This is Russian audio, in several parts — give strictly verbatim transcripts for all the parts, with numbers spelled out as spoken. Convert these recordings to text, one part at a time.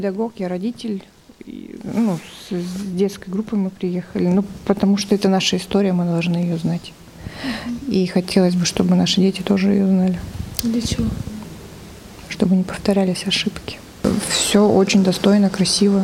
Педагог, я родитель. И, ну, с, с детской группой мы приехали. Ну, потому что это наша история, мы должны ее знать. И хотелось бы, чтобы наши дети тоже ее знали. Для чего? Чтобы не повторялись ошибки. Все очень достойно, красиво.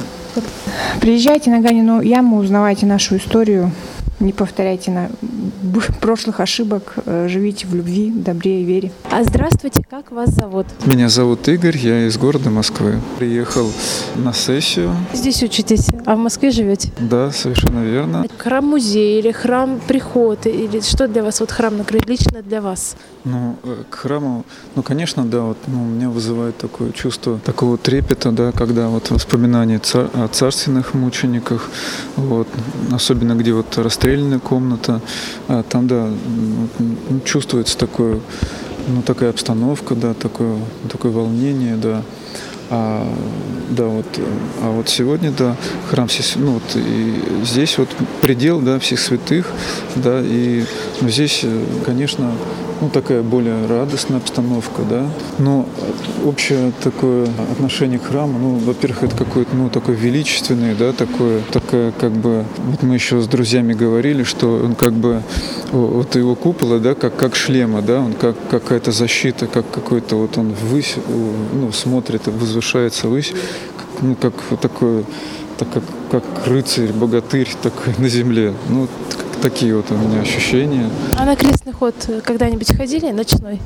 Приезжайте на Ганину яму, узнавайте нашу историю. Не повторяйте на прошлых ошибок, живите в любви, добре и вере. А здравствуйте, как вас зовут? Меня зовут Игорь, я из города Москвы. Приехал на сессию. Здесь учитесь, а в Москве живете? Да, совершенно верно. Храм-музей или храм-приход, или что для вас вот храм накрыть лично для вас? Ну, к храму, ну, конечно, да, вот, ну, меня вызывает такое чувство такого трепета, да, когда вот воспоминания цар, о царственных мучениках, вот, особенно где вот расстрелянная комната, а там, да, ну, чувствуется такое, ну, такая обстановка, да, такое, такое волнение, да. А, да, вот, а вот сегодня, да, храм, ну, вот, и здесь вот предел, да, всех святых, да, и ну, здесь, конечно, ну, такая более радостная обстановка, да, но общее такое отношение к храму, ну, во-первых, это какое-то, ну, такое величественное, да, такое, такое, как бы, вот мы еще с друзьями говорили, что он как бы, вот его купола, да, как, как шлема, да, он как какая-то защита, как какой-то вот он ввысь, ну, смотрит, возвышается ввысь, ну, как вот такое, так как, как рыцарь, богатырь такой на земле, ну, такие вот у меня ощущения. А на крестный ход когда-нибудь ходили, ночной?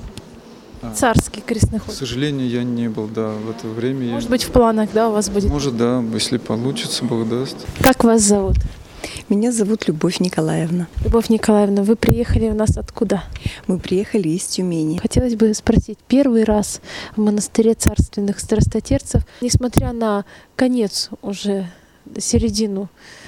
А, Царский крестный ход. К сожалению, я не был, да, в это время. Может я... быть, в планах, да, у вас будет? Может, да, если получится, Бог даст. Как вас зовут? Меня зовут Любовь Николаевна. Любовь Николаевна, вы приехали у нас откуда? Мы приехали из Тюмени. Хотелось бы спросить, первый раз в монастыре царственных страстотерцев, несмотря на конец уже, середину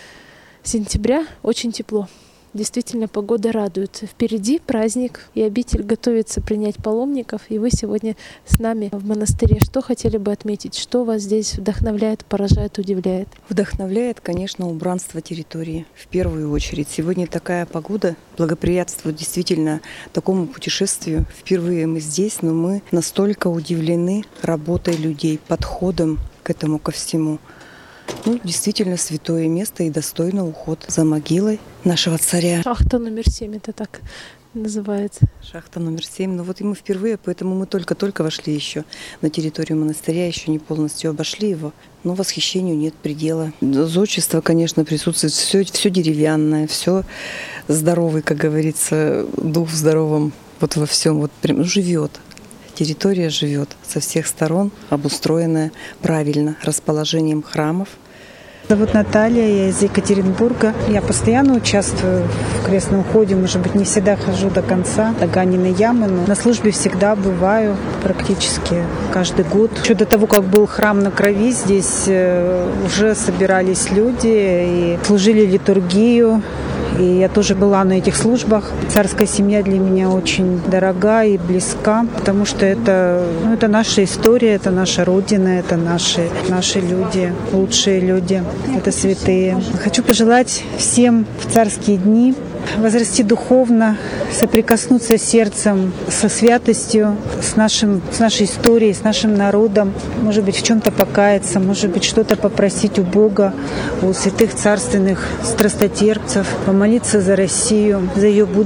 сентября, очень тепло. Действительно, погода радует. Впереди праздник, и обитель готовится принять паломников, и вы сегодня с нами в монастыре. Что хотели бы отметить? Что вас здесь вдохновляет, поражает, удивляет? Вдохновляет, конечно, убранство территории в первую очередь. Сегодня такая погода благоприятствует действительно такому путешествию. Впервые мы здесь, но мы настолько удивлены работой людей, подходом к этому ко всему. Ну, действительно, святое место и достойно уход за могилой нашего царя. Шахта номер семь, это так называется. Шахта номер семь. Ну вот и мы впервые, поэтому мы только-только вошли еще на территорию монастыря, еще не полностью обошли его. Но восхищению нет предела. Зодчество, конечно, присутствует. Все, все деревянное, все здоровый, как говорится, дух в здоровом вот во всем. Вот прям живет. Территория живет со всех сторон, обустроенная правильно, расположением храмов. Зовут Наталья, я из Екатеринбурга. Я постоянно участвую в крестном ходе, может быть, не всегда хожу до конца, до Ганиной ямы, но на службе всегда бываю, практически каждый год. Еще до того, как был храм на Крови, здесь уже собирались люди и служили литургию. И я тоже была на этих службах. Царская семья для меня очень дорога и близка, потому что это, ну, это наша история, это наша Родина, это наши, наши люди, лучшие люди, это святые. Хочу пожелать всем в царские дни возрасти духовно, соприкоснуться сердцем со святостью, с, нашим, с нашей историей, с нашим народом, может быть, в чем-то покаяться, может быть, что-то попросить у Бога, у святых царственных страстотерпцев, помолиться за Россию, за ее будущее.